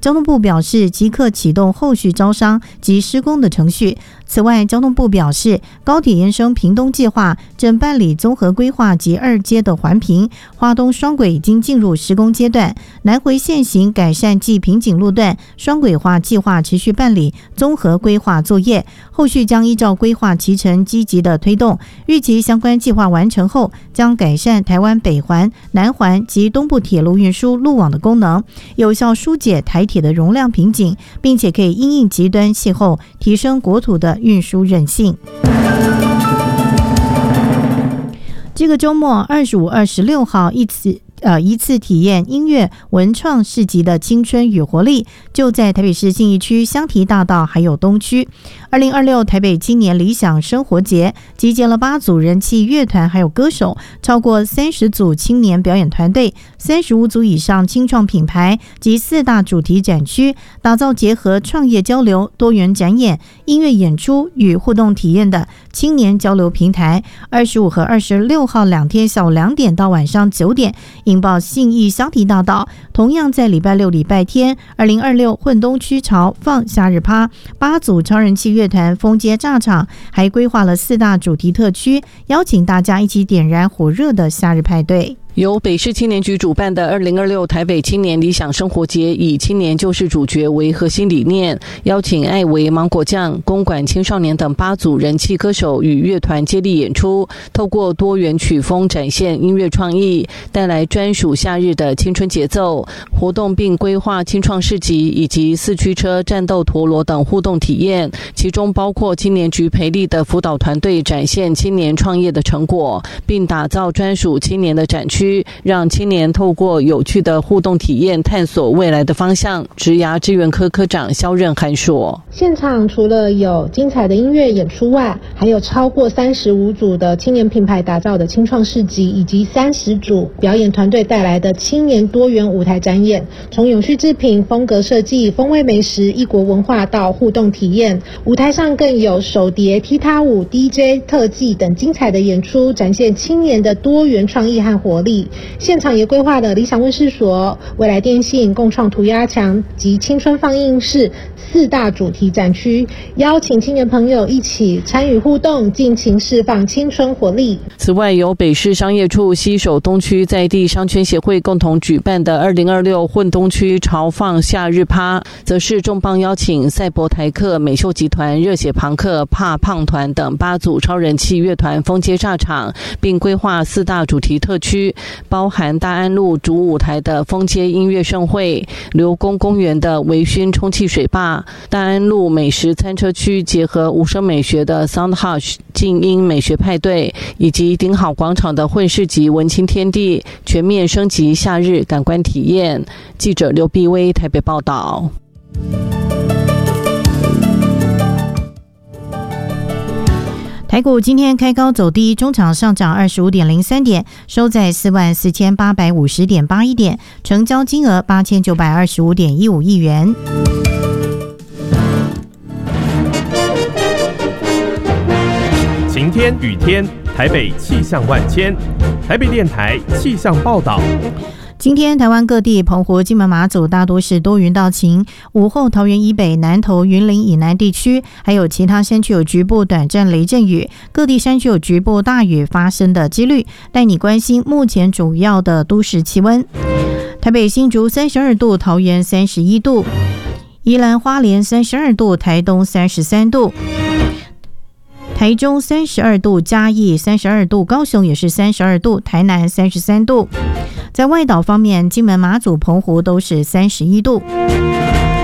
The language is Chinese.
交通部表示即刻启动后续招商及施工的程序。此外，交通部表示，高铁延伸屏东计划正办理综合规划及2阶的环评，花东双轨已经进入施工阶段，南回线行改善暨瓶颈路段双轨化计划持续办理综合规划作业，后续将依照规划期程积极的推动，预期相关计划完成后，将改善台湾北环、南环及东部铁路运输路网的功能，有效疏解台铁的容量瓶颈，并且可以因应极端气候，提升国土的运输韧性。这个周末25、26号一次体验音乐文创市集的青春与活力，就在台北市信义区香堤大道还有东区。2026台北青年理想生活节集结了8组人气乐团还有歌手，超过30组青年表演团队，35组以上青创品牌及4大主题展区，打造结合创业交流、多元展演、音乐演出与互动体验的青年交流平台。25和26号2天下午2点到晚上9点，引爆信义香堤大道。同样在礼拜六、礼拜天，2026混东区潮放夏日趴，8组超人气乐团封街炸场，还规划了4大主题特区，邀请大家一起点燃火热的夏日派对。 由北市青年局主办的2026台北青年理想生活节，以青年就是主角为核心理念，邀请艾维、芒果酱、公馆青少年等8组人气歌手与乐团接力演出，透过多元曲风展现音乐创意，带来专属夏日的青春节奏活动，并规划青创市集以及4驱车、战斗陀螺等互动体验，其中包括青年局培力的辅导团队展现青年创业的成果，并打造专属青年的展区，让青年透过有趣的互动体验探索未来的方向。职涯资源科科长肖任涵说， 现场除了有精彩的音乐演出外，还有超过35组的青年品牌打造的青创市集，以及30组表演团队带来的青年多元舞台展演，从永续制品、风格设计、风味美食、异国文化到互动体验，舞台上更有手碟、踢踏舞、DJ 特技等精彩的演出，展现青年的多元创意和活力。现场也规划了理想问世所、未来电信、共创涂鸦墙及青春放映室4大主题展区，邀请青年朋友一起参与互动，尽情释放青春活力。 此外，由北市商业处携手东区在地商圈协会共同举办的2026混东区潮放夏日趴，则是重磅邀请赛博台客、美秀集团、热血朋克、怕胖团等8组超人气乐团封街炸场，并规划4大主题特区，包含大安路主舞台的封街音乐盛会、刘公公园的微醺充气水坝、大安路美食餐车区结合无声美学的 Sound Hush 静音美学派对，以及顶好广场的混市集文青天地，全面升级夏日感官体验。记者刘碧薇台北报道。 台股今天开高走低，中场上涨25.03点，收在44850.81点，成交金额8925.15亿元。 晴天雨天，台北气象万千。台北电台气象报道。 今天台湾各地澎湖、金门、马祖大多是多云到晴，午后桃园以北、南投、云林以南地区还有其他山区有局部短暂雷阵雨，各地山区有局部大雨发生的几率。带你关心目前主要的都市气温：台北新竹32度，桃园31度，宜兰花莲32度，台东33度，台中32度，嘉义32度，高雄也是32度，台南33度。在外岛方面，金门、马祖、澎湖都是31度。